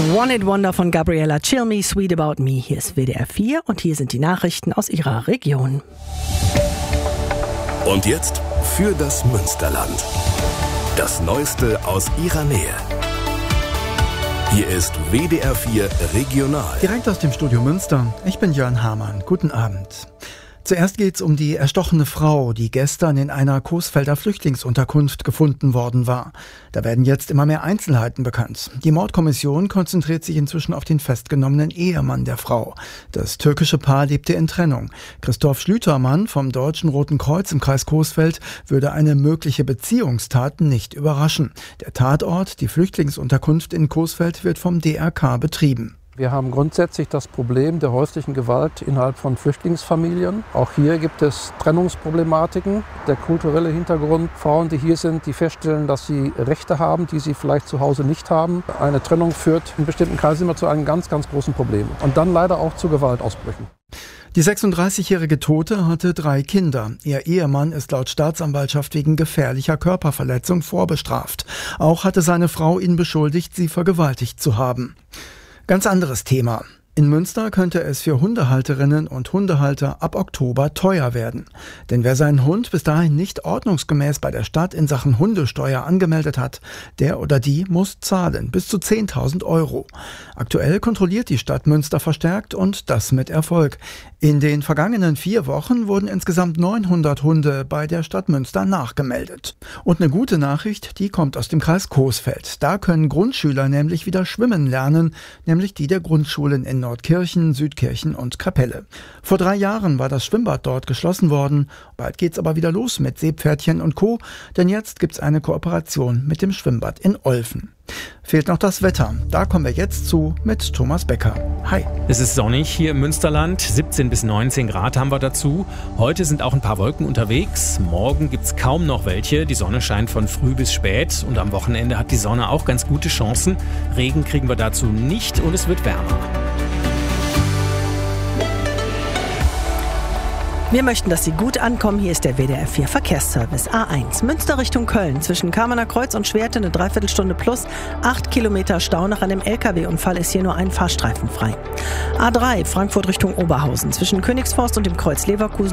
One It Wonder von Gabriella, Chill Me, Sweet About Me. Hier ist WDR 4 und hier sind die Nachrichten aus Ihrer Region. Und jetzt für das Münsterland. Das Neueste aus Ihrer Nähe. Hier ist WDR 4 Regional. Direkt aus dem Studio Münster. Ich bin Jörn Hamann. Guten Abend. Zuerst geht's um die erstochene Frau, die gestern in einer Coesfelder Flüchtlingsunterkunft gefunden worden war. Da werden jetzt immer mehr Einzelheiten bekannt. Die Mordkommission konzentriert sich inzwischen auf den festgenommenen Ehemann der Frau. Das türkische Paar lebte in Trennung. Christoph Schlütermann vom Deutschen Roten Kreuz im Kreis Coesfeld würde eine mögliche Beziehungstat nicht überraschen. Der Tatort, die Flüchtlingsunterkunft in Coesfeld, wird vom DRK betrieben. Wir haben grundsätzlich das Problem der häuslichen Gewalt innerhalb von Flüchtlingsfamilien. Auch hier gibt es Trennungsproblematiken. Der kulturelle Hintergrund, Frauen, die hier sind, die feststellen, dass sie Rechte haben, die sie vielleicht zu Hause nicht haben. Eine Trennung führt in bestimmten Kreisen immer zu einem ganz, ganz großen Problem. Und dann leider auch zu Gewaltausbrüchen. Die 36-jährige Tote hatte 3 Kinder. Ihr Ehemann ist laut Staatsanwaltschaft wegen gefährlicher Körperverletzung vorbestraft. Auch hatte seine Frau ihn beschuldigt, sie vergewaltigt zu haben. Ganz anderes Thema. In Münster könnte es für Hundehalterinnen und Hundehalter ab Oktober teuer werden. Denn wer seinen Hund bis dahin nicht ordnungsgemäß bei der Stadt in Sachen Hundesteuer angemeldet hat, der oder die muss zahlen, bis zu 10.000 €. Aktuell kontrolliert die Stadt Münster verstärkt und das mit Erfolg. In den vergangenen 4 Wochen wurden insgesamt 900 Hunde bei der Stadt Münster nachgemeldet. Und eine gute Nachricht, die kommt aus dem Kreis Coesfeld. Da können Grundschüler nämlich wieder schwimmen lernen, nämlich die der Grundschulen in Nordkirchen, Südkirchen und Kapelle. Vor 3 Jahren war das Schwimmbad dort geschlossen worden. Bald geht's aber wieder los mit Seepferdchen und Co., denn jetzt gibt's eine Kooperation mit dem Schwimmbad in Olfen. Fehlt noch das Wetter. Da kommen wir jetzt zu mit Thomas Becker. Hi. Es ist sonnig hier im Münsterland. 17 bis 19 Grad haben wir dazu. Heute sind auch ein paar Wolken unterwegs. Morgen gibt's kaum noch welche. Die Sonne scheint von früh bis spät. Und am Wochenende hat die Sonne auch ganz gute Chancen. Regen kriegen wir dazu nicht und es wird wärmer. Wir möchten, dass Sie gut ankommen. Hier ist der WDR 4 Verkehrsservice. A1 Münster Richtung Köln. Zwischen Kamener Kreuz und Schwerte eine Dreiviertelstunde plus. 8 Kilometer Stau. Nach einem LKW-Unfall ist hier nur ein Fahrstreifen frei. A3 Frankfurt Richtung Oberhausen. Zwischen Königsforst und dem Kreuz Leverkusen